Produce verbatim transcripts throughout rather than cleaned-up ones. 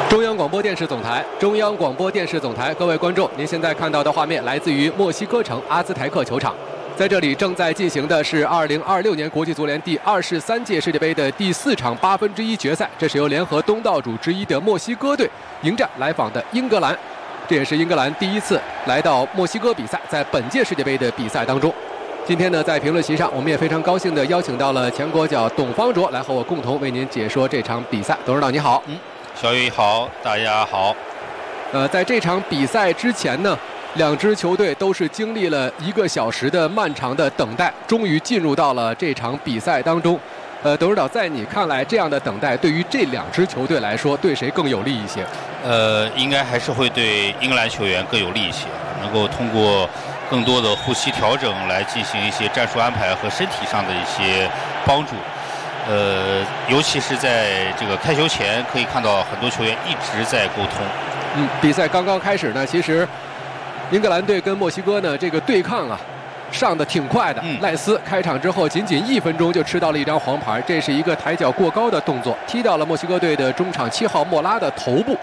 中央广播电视总台，中央广播电视总台，各位观众，您现在看到的画面来自于墨西哥城阿兹台克球场，在这里正在进行的是二零二六年国际足联第二十三届世界杯的第四场八分之一决赛，这是由联合东道主之一的墨西哥队迎战来访的英格兰，这也是英格兰第一次来到墨西哥比赛，在本届世界杯的比赛当中。今天呢，在评论席上，我们也非常高兴地邀请到了前国脚董方卓来和我共同为您解说这场比赛。董事长你好。 嗯。小雨好，大家好。 呃，在这场比赛之前呢，两支球队都是经历了一个小时的漫长的等待，终于进入到了这场比赛当中。呃，董事长，在你看来，这样的等待对于这两支球队来说，对谁更有利一些？ 呃，应该还是会对英格兰球员更有利一些，能够通过更多的呼吸调整来进行一些战术安排和身体上的一些帮助。呃，尤其是在这个开球前，可以看到很多球员一直在沟通。 嗯，比赛刚刚开始呢，其实英格兰队跟墨西哥呢这个对抗啊，上的挺快的。嗯、赖斯开场之后仅仅一分钟就吃到了一张黄牌，这是一个抬脚过高的动作，踢到了墨西哥队的中场七号莫拉的头部。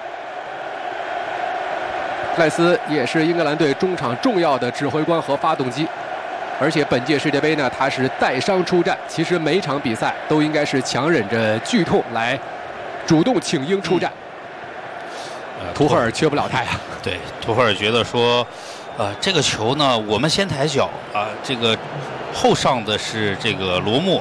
赖斯也是英格兰队中场重要的指挥官和发动机。而且本届世界杯呢，他是带伤出战。其实每场比赛都应该是强忍着剧痛来主动请缨出战。嗯、图赫尔缺不了他呀。 对，图赫尔觉得说，呃，这个球呢，我们先抬脚啊、呃，这个后上的是这个罗莫。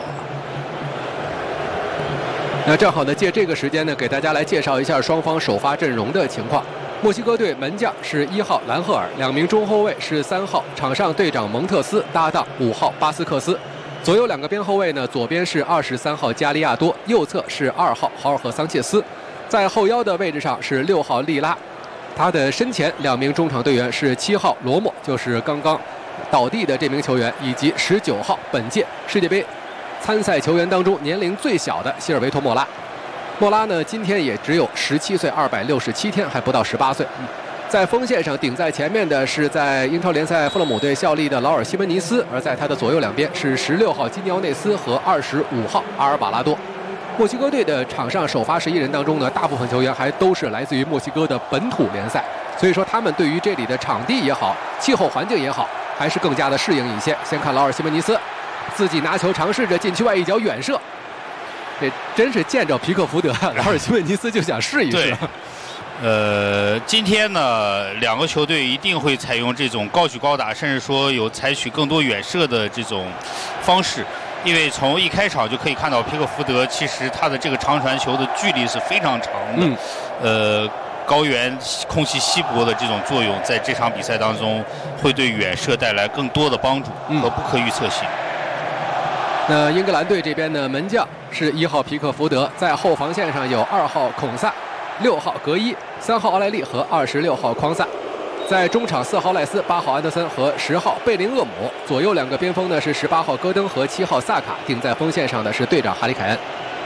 那正好呢，借这个时间呢，给大家来介绍一下双方首发阵容的情况。墨西哥队门将是一号兰赫尔，两名中后卫是三号场上队长蒙特斯搭档五号巴斯克斯，左右两个边后卫呢，左边是二十三号加利亚多，右侧是二号豪尔赫桑切斯，在后腰的位置上是六号利拉，他的身前两名中场队员是七号罗莫，就是刚刚倒地的这名球员，以及十九号本届世界杯参赛球员当中年龄最小的希尔维托莫拉。莫拉呢，今天也只有十七岁，二百六十七天，还不到十八岁。在锋线上顶在前面的是在英超联赛富勒姆队效力的劳尔西门尼斯，而在他的左右两边是十六号基尼奥内斯和二十五号阿尔巴拉多。墨西哥队的场上首发十一人当中呢，大部分球员还都是来自于墨西哥的本土联赛，所以说他们对于这里的场地也好，气候环境也好，还是更加的适应一些。先看劳尔西门尼斯，自己拿球尝试着禁区外一脚远射。这真是见着皮克福德，劳尔西门尼斯就想试一试。 呃，今天呢，两个球队一定会采用这种高举高打，甚至说有采取更多远射的这种方式，因为从一开场就可以看到皮克福德其实他的这个长传球的距离是非常长的，嗯、呃，高原空气稀薄的这种作用，在这场比赛当中会对远射带来更多的帮助和不可预测性。嗯那英格兰队这边呢，门将是一号皮克福德，在后防线上有二号孔萨、六号格伊、三号奥莱利和二十六号匡萨，在中场四号赖斯、八号安德森和十号贝林厄姆，左右两个边锋呢是十八号戈登和七号萨卡，顶在锋线上的是队长哈里凯恩。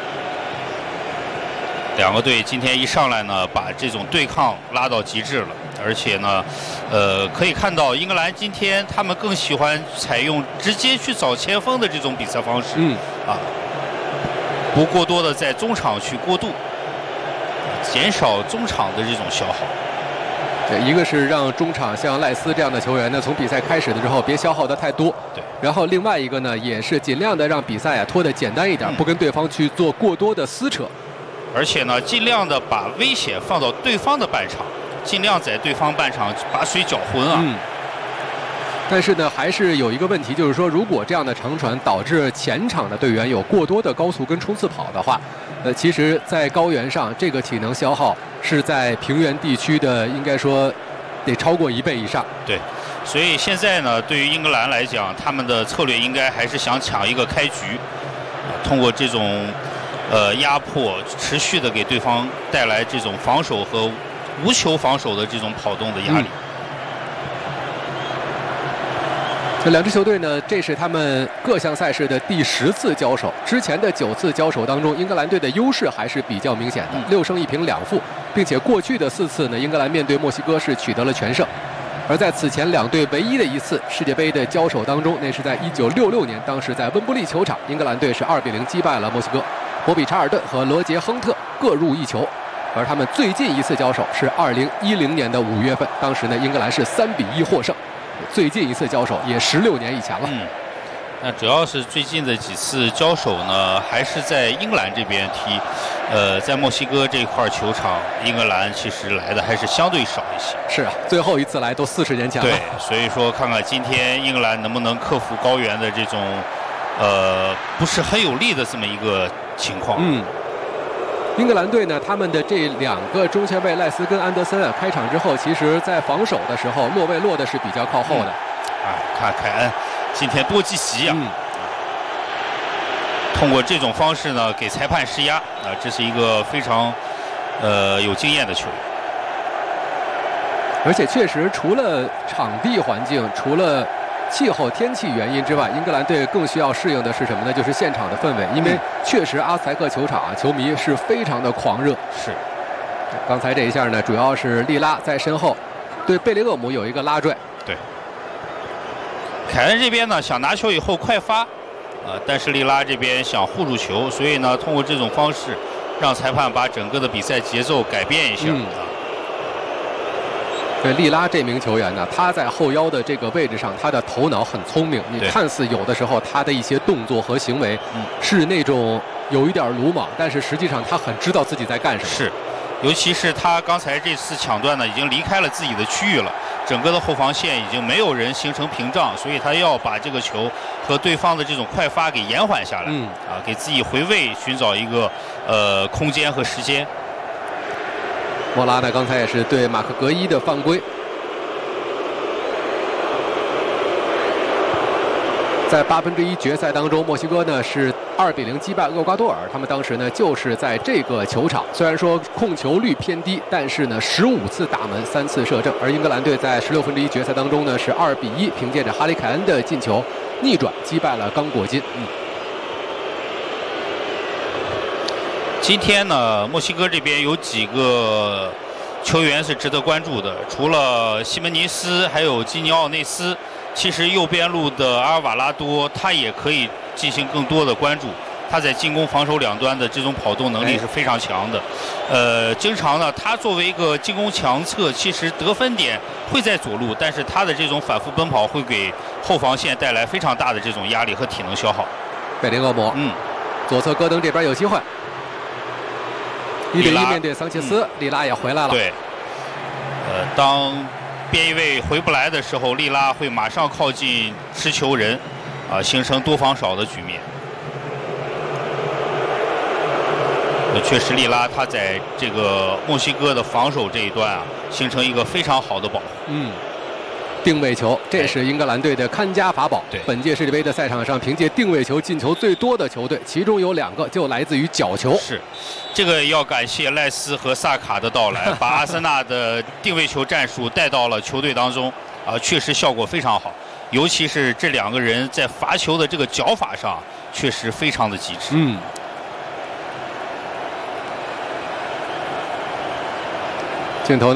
两个队今天一上来呢，把这种对抗拉到极致了，而且呢，呃，可以看到英格兰今天他们更喜欢采用直接去找前锋的这种比赛方式，嗯，啊，不过多的在中场去过渡，减少中场的这种消耗。 对，一个是让中场像赖斯这样的球员呢，从比赛开始的时候别消耗的太多， 对。 然后另外一个呢，也是尽量的让比赛啊拖得简单一点，嗯、不跟对方去做过多的撕扯。 而且呢，尽量的把危险放到对方的半场，尽量在对方半场把水搅浑啊。嗯。 但是呢，还是有一个问题，就是说，如果这样的长传导致前场的队员有过多的高速跟冲刺跑的话，呃，其实，在高原上这个体能消耗是在平原地区的，应该说得超过一倍以上。 对。所以现在呢，对于英格兰来讲，他们的策略应该还是想抢一个开局，通过这种。呃，压迫持续的给对方带来这种防守和无球防守的这种跑动的压力。嗯、 这两支球队呢，这是他们各项赛事的第十次交手。之前的九次交手当中，英格兰队的优势还是比较明显的，六胜一平两负，并且过去的四次呢，英格兰面对墨西哥是取得了全胜。而在此前两队唯一的一次世界杯的交手当中，那是在一九六六年，当时在温布利球场，英格兰队是二比零击败了墨西哥。博比查尔顿和罗杰亨特各入一球， 而他们最近一次交手是二零一零年的五月份，当时呢英格兰是三比一获胜。最近一次交手也十六年以前了。 嗯，那主要是最近的几次交手呢，还是在英格兰这边踢。呃，在墨西哥这一块球场，英格兰其实来的还是相对少一些。 是啊，最后一次来都四十年前了。 对，所以说看看今天英格兰能不能克服高原的这种呃不是很有利的这么一个情况。 嗯。英格兰队呢，他们的这两个中前卫赖斯跟安德森啊，开场之后，其实在防守的时候，落位落的是比较靠后的。 嗯、啊，看凯恩今天多积极啊！ 嗯、 通过这种方式呢，给裁判施压啊，这是一个非常呃有经验的球员。 而且确实，除了场地环境，除了气候天气原因之外，英格兰队更需要适应的是什么呢？就是现场的氛围，因为确实阿斯台克球场啊，球迷是非常的狂热。 是， 刚才这一下呢，主要是利拉在身后对贝雷厄姆有一个拉拽。 对，凯恩这边呢想拿球以后快发，呃，但是利拉这边想护住球，所以呢通过这种方式让裁判把整个的比赛节奏改变一下。嗯对利拉这名球员呢，他在后腰的这个位置上，他的头脑很聪明。你看似有的时候他的一些动作和行为是那种有一点鲁莽，但是实际上他很知道自己在干什么。 是，尤其是他刚才这次抢断呢，已经离开了自己的区域了，整个的后防线已经没有人形成屏障，所以他要把这个球和对方的这种快发给延缓下来。嗯啊，给自己回位，寻找一个呃空间和时间。 莫拉呢，刚才也是对马克格伊的犯规。在八分之一决赛当中，墨西哥呢是二比零击败厄瓜多尔。他们当时呢就是在这个球场，虽然说控球率偏低，但是呢十五次打门，三次射正。而英格兰队在十六分之一决赛当中呢是二比一，凭借着哈里凯恩的进球逆转击败了刚果金。嗯。 今天呢，墨西哥这边有几个球员是值得关注的，除了西门尼斯，还有基尼奥内斯。其实右边路的阿尔瓦拉多，他也可以进行更多的关注。他在进攻、防守两端的这种跑动能力是非常强的。呃，经常呢，他作为一个进攻强侧，其实得分点会在左路，但是他的这种反复奔跑会给后防线带来非常大的这种压力和体能消耗。 贝林厄姆，嗯，左侧戈登这边有机会。一比一面对桑切斯，嗯、利拉也回来了。 对，呃，当边翼位回不来的时候，利拉会马上靠近持球人，啊、呃，形成多防少的局面。呃，确实，利拉他在这个墨西哥的防守这一端啊，形成一个非常好的保护。 嗯。定位球，这是英格兰队的看家法宝。 对， 本届世界杯的赛场上，凭借定位球进球最多的球队，其中有两个就来自于角球。 是，这个要感谢赖斯和萨卡的到来，把阿森纳的定位球战术带到了球队当中，啊，确实效果非常好。尤其是这两个人在罚球的这个脚法上，确实非常的极致。 嗯。镜头呢？